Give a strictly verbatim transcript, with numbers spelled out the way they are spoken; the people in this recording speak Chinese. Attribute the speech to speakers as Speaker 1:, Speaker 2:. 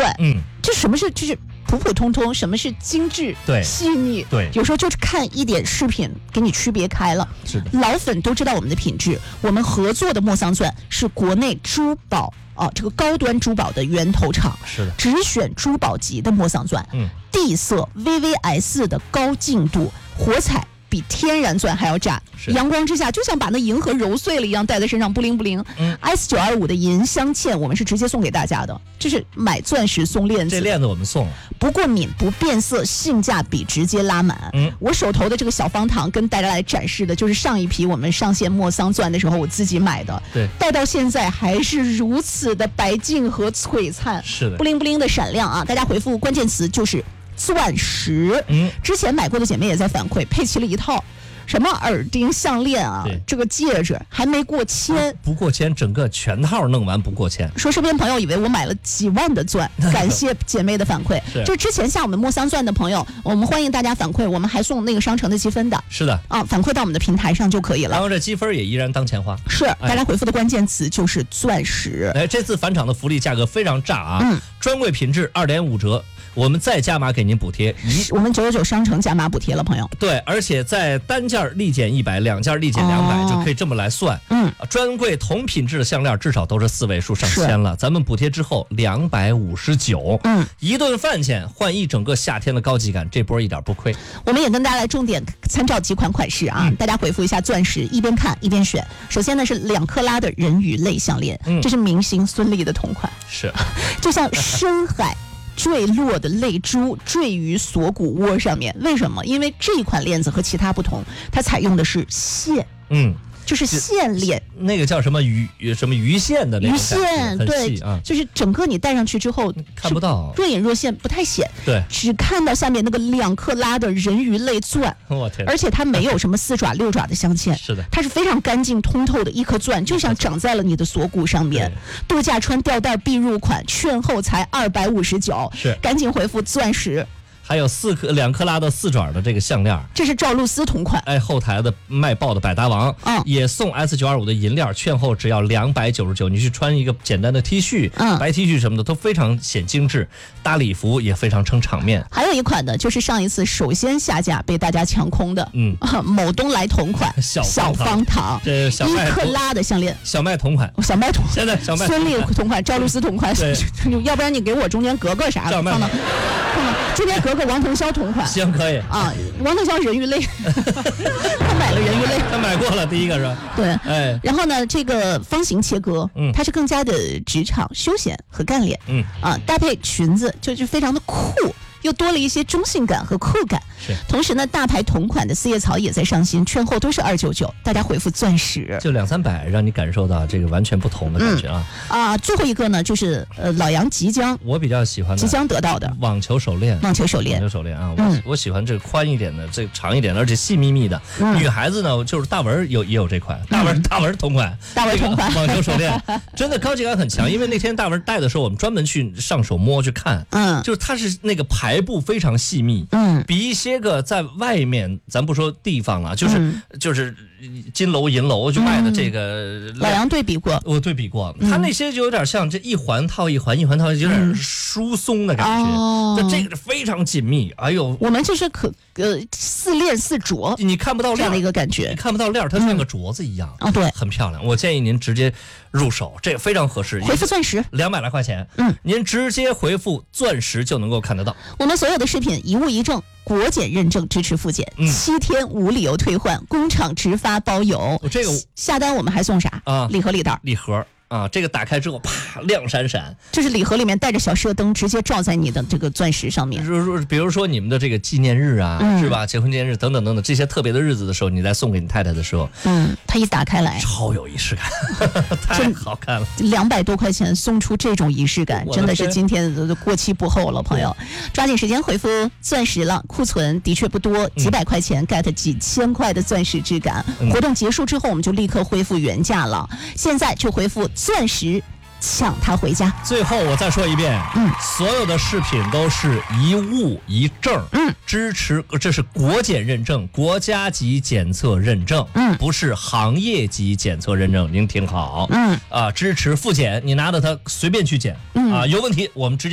Speaker 1: 钻，嗯，这什么是就是普普通通，什么是精致、
Speaker 2: 对
Speaker 1: 细腻，
Speaker 2: 对，
Speaker 1: 有时候就是看一点视频给你区别开了。
Speaker 2: 是的，
Speaker 1: 老粉都知道我们的品质，我们合作的莫桑钻是国内珠宝啊这个高端珠宝的源头厂，
Speaker 2: 是的，
Speaker 1: 只选珠宝级的莫桑钻，嗯，地色 V V S 的高净度，火彩比天然钻还要炸，阳光之下就像把那银河揉碎了一样戴在身上，不灵不灵。嗯 ，S 九二五的银镶嵌我们是直接送给大家的，这是买钻石送链子，
Speaker 2: 这链子我们送了，
Speaker 1: 不过敏不变色，性价比直接拉满。嗯，我手头的这个小方糖跟大家来展示的就是上一批我们上线莫桑钻的时候我自己买的，
Speaker 2: 对，
Speaker 1: 戴到现在还是如此的白净和璀璨，
Speaker 2: 是的，
Speaker 1: 不灵不灵的闪亮啊！大家回复关键词就是钻石。嗯，之前买过的姐妹也在反馈，配齐了一套。什么耳钉、项链啊，这个戒指还没过千、啊，
Speaker 2: 不过千，整个全套弄完不过千。
Speaker 1: 说身边朋友以为我买了几万的钻，感谢姐妹的反馈。就之前下我们莫桑钻的朋友，我们欢迎大家反馈，我们还送那个商城的积分的。
Speaker 2: 是的，
Speaker 1: 啊，反馈到我们的平台上就可以了。
Speaker 2: 然后这积分也依然当钱花。
Speaker 1: 是，大家回复的关键词就是钻石。
Speaker 2: 哎，这次返场的福利价格非常炸啊！嗯，专柜品质二点五折。我们再加码给您补贴，
Speaker 1: 我们九九九商城加码补贴了，朋友。
Speaker 2: 对，而且在单件立减一百，两件立减两百、哦，就可以这么来算。嗯，专柜同品质的项链至少都是四位数上千了，咱们补贴之后两百五十九。嗯，一顿饭钱换一整个夏天的高级感，这波一点不亏。
Speaker 1: 我们也跟大家来重点参照几款款式啊，嗯、大家回复一下钻石，一边看一边选。首先呢是两克拉的人鱼类项链，嗯、这是明星孙俪的同款，
Speaker 2: 是，
Speaker 1: 就像深海。坠落的泪珠坠于锁骨窝上面，为什么？因为这一款链子和其他不同，它采用的是线，嗯，就是线链，
Speaker 2: 那个叫什么鱼什么鱼线的那个
Speaker 1: 鱼线，对啊，就是整个你戴上去之后
Speaker 2: 看不到，
Speaker 1: 若隐若现，不太显，
Speaker 2: 对，
Speaker 1: 只看到下面那个两克拉的人鱼类钻，
Speaker 2: 我天，
Speaker 1: 而且它没有什么四爪六爪的镶嵌，
Speaker 2: 是的，
Speaker 1: 它是非常干净通透的一颗钻，就像长在了你的锁骨上面。度假穿吊带必入款，券后才二百五十九，
Speaker 2: 是，
Speaker 1: 赶紧回复钻石。
Speaker 2: 还有四克两克拉的四爪的这个项链，
Speaker 1: 这是赵露思同款。
Speaker 2: 哎，后台的卖爆的百搭王，嗯，也送 S 九二五的银链，券后只要两百九十九。你去穿一个简单的 T 恤，嗯，白 T 恤什么的都非常显精致，搭礼服也非常撑场面。
Speaker 1: 还有一款的就是上一次首先下架被大家抢空的，嗯，啊、某东来同款
Speaker 2: 小
Speaker 1: 方糖，
Speaker 2: 这小
Speaker 1: 一克拉的项链，
Speaker 2: 小麦同款，
Speaker 1: 小麦同，
Speaker 2: 现在小麦
Speaker 1: 孙俪同款，赵露思同款，要不然你给我中间隔个啥的放到。中间隔个王腾霄同款，
Speaker 2: 行可以
Speaker 1: 啊，王腾霄人鱼类，他买了人鱼类，
Speaker 2: 他买过了第一个是吧？
Speaker 1: 对，哎，然后呢，这个方形切割，嗯，它是更加的职场、休闲和干练，嗯啊，搭配裙子就就非常的酷。又多了一些中性感和酷感，
Speaker 2: 是。
Speaker 1: 同时呢，大牌同款的四叶草也在上新，券后都是二九九，大家回复钻石，
Speaker 2: 就两三百，让你感受到这个完全不同的感觉啊！
Speaker 1: 嗯、啊，最后一个呢，就是呃，老杨即将
Speaker 2: 我比较喜欢的
Speaker 1: 即将得到的
Speaker 2: 网球手链，
Speaker 1: 网球手链，
Speaker 2: 网球手链啊，嗯、我我喜欢这个宽一点的，这个长一点的，而且细密密的。嗯、女孩子呢，就是大文有也有这款，大文、嗯、大文同款，
Speaker 1: 大文同款、
Speaker 2: 这个、网球手链，真的高级感很强。因为那天大文戴的时候，我们专门去上手摸去看，嗯，就是它是那个排布非常细。细密，嗯，比一些个在外面，咱不说地方了，就是、嗯、就是金楼银楼就卖的这个，
Speaker 1: 老杨对比过，
Speaker 2: 我对比过，嗯、他那些就有点像这一环套一环，一环套有点疏松的感觉，那、嗯、这个非常紧密，哎呦，
Speaker 1: 我们就是可呃似链似镯，
Speaker 2: 你看不到链
Speaker 1: 这样的一个感觉，
Speaker 2: 你看不到链，它像个镯子一样，
Speaker 1: 啊、嗯，对，
Speaker 2: 很漂亮。我建议您直接入手，这个非常合适，
Speaker 1: 回复钻石
Speaker 2: 两百来块钱，嗯，您直接回复钻石就能够看得到。
Speaker 1: 我们所有的饰品一物一证，国检认证，支持复检，嗯、七天无理由退换，工厂直发包邮。
Speaker 2: 这个
Speaker 1: 下单我们还送啥啊？礼盒礼袋，
Speaker 2: 礼盒。啊，这个打开之后，啪，亮闪闪，
Speaker 1: 就是礼盒里面带着小射灯，直接照在你的这个钻石上面。
Speaker 2: 比如说你们的这个纪念日啊，嗯、是吧？结婚纪念日等等等等这些特别的日子的时候，你再送给你太太的时候，
Speaker 1: 嗯，它一打开来，
Speaker 2: 超有仪式感，太好看了。
Speaker 1: 两百多块钱送出这种仪式感，真的是今天的过期不候了，朋友，抓紧时间回复钻石了。库存的确不多，几百块钱 get 几千块的钻石质感。嗯、活动结束之后，我们就立刻恢复原价了。现在就回复钻石。抢它回家。
Speaker 2: 最后我再说一遍，嗯，所有的饰品都是一物一证，嗯，支持这是国检认证，国家级检测认证，嗯，不是行业级检测认证，您听好，嗯，啊，支持复检，你拿着它随便去检，嗯，啊，有问题我们直接。